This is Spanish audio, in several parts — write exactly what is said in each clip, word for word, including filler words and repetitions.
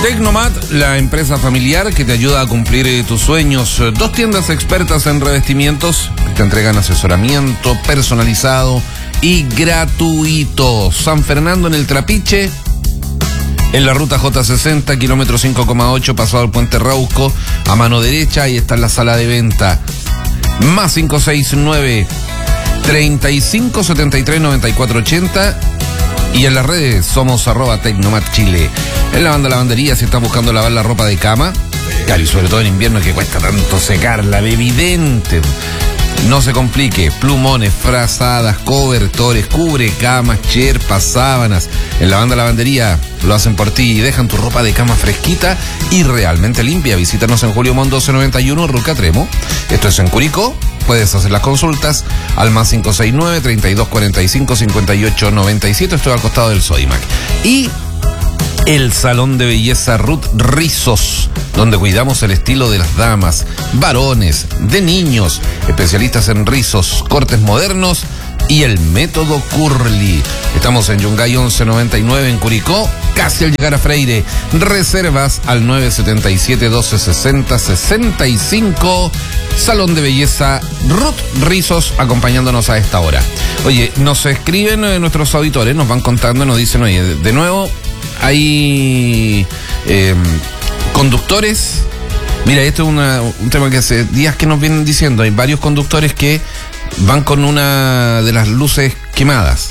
Tecnomat, la empresa familiar que te ayuda a cumplir tus sueños. Dos tiendas expertas en revestimientos que te entregan asesoramiento personalizado y gratuito. San Fernando en el Trapiche, en la ruta J sesenta, kilómetro cinco coma ocho, pasado el Puente Rauco, a mano derecha, ahí está en la sala de venta. Más cinco seis nueve, treinta y cinco setenta y tres, noventa y cuatro ochenta. Y en las redes somos arroba Tecnomat Chile. En la banda lavandería, si estás buscando lavar la ropa de cama, claro, y sobre todo en invierno que cuesta tanto secarla, evidente. No se complique, plumones, frazadas, cobertores, cubre camas, cherpas, sábanas. En la banda lavandería lo hacen por ti y dejan tu ropa de cama fresquita y realmente limpia. Visítanos en Julio Mon doce noventa y uno, Ruca Tremo. Esto es en Curicó. Puedes hacer las consultas al más cinco seis nueve, treinta y dos cuarenta y cinco, cincuenta y ocho noventa y siete. Estoy al costado del Sodimac. Y el salón de belleza Ruth Rizos, donde cuidamos el estilo de las damas, varones, de niños, especialistas en rizos, cortes modernos y el método Curly. Estamos en Yungay once noventa y nueve en Curicó, casi al llegar a Freire. Reservas al nueve setenta y siete, doce sesenta, sesenta y cinco. Salón de belleza Ruth Rizos, acompañándonos a esta hora. Oye, nos escriben eh, nuestros auditores, nos van contando, nos dicen, oye, de, de nuevo hay eh, conductores. Mira, esto es una, un tema que hace días que nos vienen diciendo. Hay varios conductores que van con una de las luces quemadas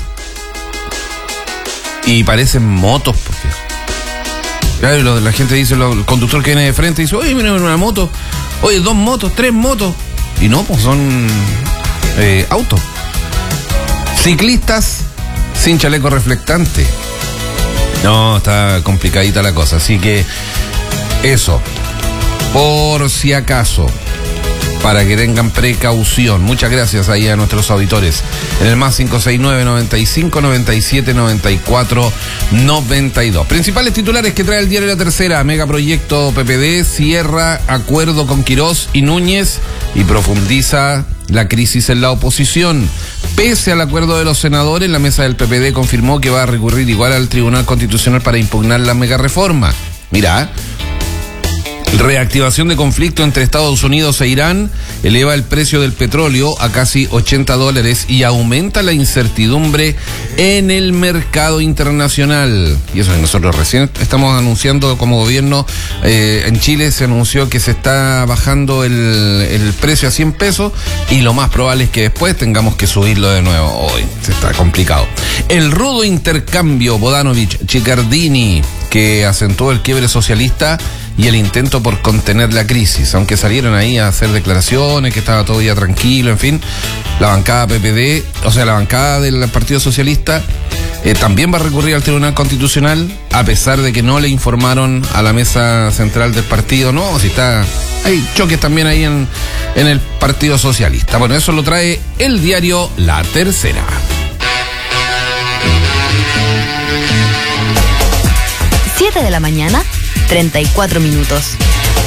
y parecen motos, porque claro, lo, la gente dice, lo, el conductor que viene de frente dice, oye, mira una moto, oye, dos motos, tres motos, y no, pues son eh, autos. Ciclistas sin chaleco reflectante. No, está complicadita la cosa, así que eso, por si acaso, para que tengan precaución. Muchas gracias ahí a nuestros auditores. En el más cinco seis nueve, noventa y cinco, noventa y siete, noventa y cuatro, noventa y dos. Principales titulares que trae el diario La Tercera. Megaproyecto P P D cierra acuerdo con Quirós y Núñez y profundiza la crisis en la oposición. Pese al acuerdo de los senadores, la mesa del P P D confirmó que va a recurrir igual al Tribunal Constitucional para impugnar la megareforma. Mira, reactivación de conflicto entre Estados Unidos e Irán eleva el precio del petróleo a casi ochenta dólares y aumenta la incertidumbre en el mercado internacional. Y eso que nosotros recién estamos anunciando como gobierno, eh, en Chile se anunció que se está bajando el, el precio a cien pesos y lo más probable es que después tengamos que subirlo de nuevo. Hoy se está complicado. El rudo intercambio Bodanovich-Chiccardini, que acentuó el quiebre socialista y el intento por contener la crisis, aunque salieron ahí a hacer declaraciones, que estaba todo ya tranquilo, en fin. La bancada P P D, o sea, la bancada del Partido Socialista, eh, también va a recurrir al Tribunal Constitucional, a pesar de que no le informaron a la mesa central del partido. No, si está, hay choques también ahí en, en el Partido Socialista. Bueno, eso lo trae el diario La Tercera. siete de la mañana, treinta y cuatro minutos.